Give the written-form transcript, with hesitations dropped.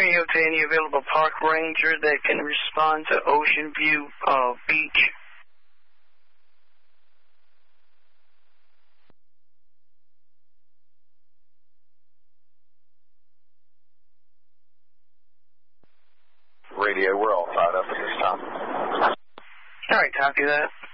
radio to any available park ranger that can respond to Ocean View Beach. Radio, we're all tied up at this time. All right, copy that.